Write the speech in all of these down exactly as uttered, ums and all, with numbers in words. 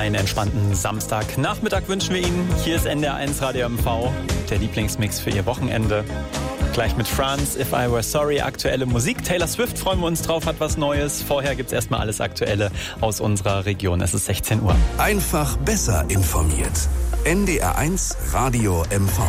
Einen entspannten Samstagnachmittag wünschen wir Ihnen. Hier ist N D R eins Radio M V, der Lieblingsmix für Ihr Wochenende. Gleich mit France, If I Were Sorry, aktuelle Musik. Taylor Swift freuen wir uns drauf, hat was Neues. Vorher gibt's erstmal alles Aktuelle aus unserer Region. Es ist sechzehn Uhr. Einfach besser informiert. N D R eins Radio M V.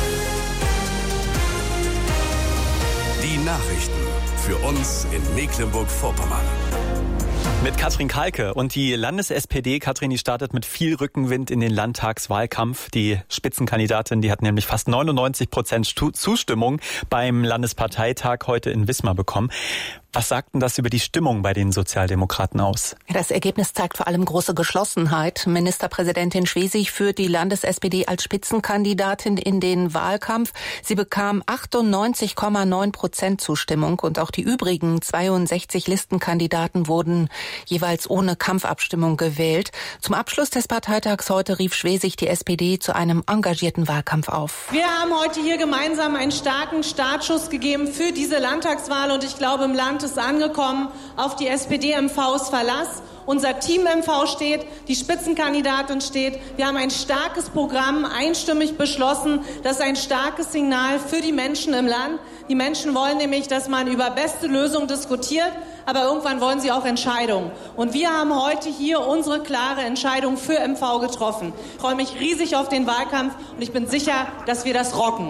Die Nachrichten für uns in Mecklenburg-Vorpommern. Mit Katrin Kalke und die Landes-S P D. Katrin, die startet mit viel Rückenwind in den Landtagswahlkampf. Die Spitzenkandidatin, die hat nämlich fast neunundneunzig Prozent Zustimmung beim Landesparteitag heute in Wismar bekommen. Was sagt denn das über die Stimmung bei den Sozialdemokraten aus? Das Ergebnis zeigt vor allem große Geschlossenheit. Ministerpräsidentin Schwesig führt die Landes-S P D als Spitzenkandidatin in den Wahlkampf. Sie bekam achtundneunzig Komma neun Prozent Zustimmung und auch die übrigen zweiundsechzig Listenkandidaten wurden jeweils ohne Kampfabstimmung gewählt. Zum Abschluss des Parteitags heute rief Schwesig die S P D zu einem engagierten Wahlkampf auf. Wir haben heute hier gemeinsam einen starken Startschuss gegeben für diese Landtagswahl und ich glaube, im Land ist angekommen, auf die S P D M Vs Verlass. Unser Team M V steht, die Spitzenkandidatin steht. Wir haben ein starkes Programm einstimmig beschlossen. Das ist ein starkes Signal für die Menschen im Land. Die Menschen wollen nämlich, dass man über beste Lösungen diskutiert, aber irgendwann wollen sie auch Entscheidungen. Und wir haben heute hier unsere klare Entscheidung für M V getroffen. Ich freue mich riesig auf den Wahlkampf und ich bin sicher, dass wir das rocken.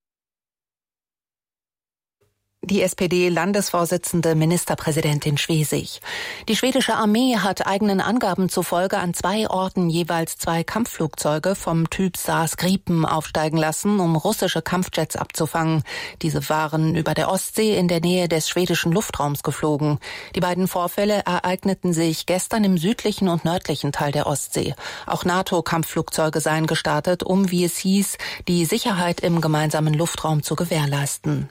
Die S P D-Landesvorsitzende Ministerpräsidentin Schwesig. Die schwedische Armee hat eigenen Angaben zufolge an zwei Orten jeweils zwei Kampfflugzeuge vom Typ SARS Gripen aufsteigen lassen, um russische Kampfjets abzufangen. Diese waren über der Ostsee in der Nähe des schwedischen Luftraums geflogen. Die beiden Vorfälle ereigneten sich gestern im südlichen und nördlichen Teil der Ostsee. Auch NATO-Kampfflugzeuge seien gestartet, um, wie es hieß, die Sicherheit im gemeinsamen Luftraum zu gewährleisten.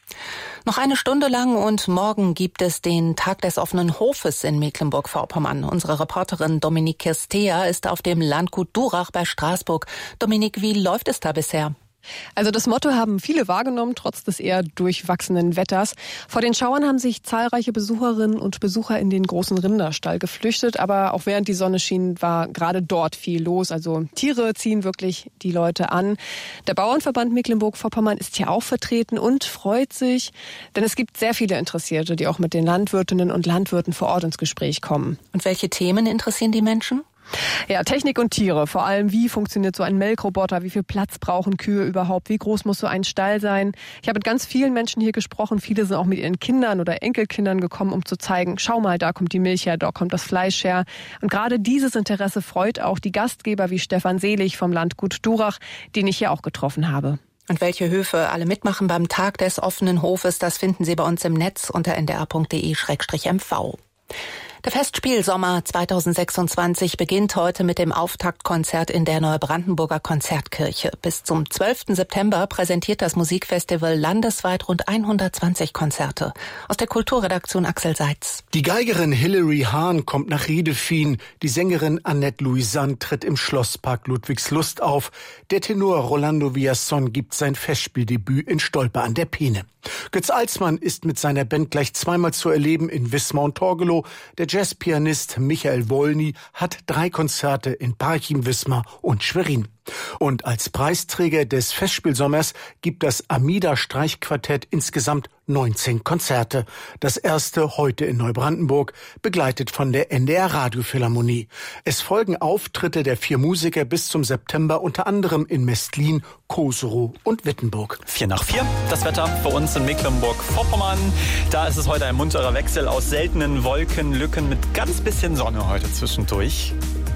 Noch eine Stunde lang und morgen gibt es den Tag des offenen Hofes in Mecklenburg-Vorpommern. Unsere Reporterin Dominique Kirstea ist auf dem Landgut Durach bei Straßburg. Dominique, wie läuft es da bisher? Also das Motto haben viele wahrgenommen, trotz des eher durchwachsenen Wetters. Vor den Schauern haben sich zahlreiche Besucherinnen und Besucher in den großen Rinderstall geflüchtet. Aber auch während die Sonne schien, war gerade dort viel los. Also Tiere ziehen wirklich die Leute an. Der Bauernverband Mecklenburg-Vorpommern ist hier auch vertreten und freut sich, denn es gibt sehr viele Interessierte, die auch mit den Landwirtinnen und Landwirten vor Ort ins Gespräch kommen. Und welche Themen interessieren die Menschen? Ja, Technik und Tiere. Vor allem, wie funktioniert so ein Melkroboter? Wie viel Platz brauchen Kühe überhaupt? Wie groß muss so ein Stall sein? Ich habe mit ganz vielen Menschen hier gesprochen. Viele sind auch mit ihren Kindern oder Enkelkindern gekommen, um zu zeigen, schau mal, da kommt die Milch her, da kommt das Fleisch her. Und gerade dieses Interesse freut auch die Gastgeber wie Stefan Selig vom Landgut Durach, den ich hier auch getroffen habe. Und welche Höfe alle mitmachen beim Tag des offenen Hofes, das finden Sie bei uns im Netz unter n d r punkt d e slash m v. Der Festspielsommer zweitausendsechsundzwanzig beginnt heute mit dem Auftaktkonzert in der Neubrandenburger Konzertkirche. Bis zum zwölften September präsentiert das Musikfestival landesweit rund hundertzwanzig Konzerte. Aus der Kulturredaktion Axel Seitz. Die Geigerin Hilary Hahn kommt nach Riedefien. Die Sängerin Annette Louisanne tritt im Schlosspark Ludwigslust auf. Der Tenor Rolando Villazón gibt sein Festspieldebüt in Stolpe an der Peene. Götz Alsmann ist mit seiner Band gleich zweimal zu erleben in Wismar und Torgelow. Der Jazzpianist Michael Wolny hat drei Konzerte in Parchim, Wismar und Schwerin. Und als Preisträger des Festspielsommers gibt das Amida-Streichquartett insgesamt neunzehn Konzerte. Das erste heute in Neubrandenburg, begleitet von der N D R Radiophilharmonie. Es folgen Auftritte der vier Musiker bis zum September, unter anderem in Mestlin, Koserow und Wittenburg. Vier nach vier, das Wetter für uns in Mecklenburg-Vorpommern. Da ist es heute ein munterer Wechsel aus seltenen Wolkenlücken mit ganz bisschen Sonne heute zwischendurch.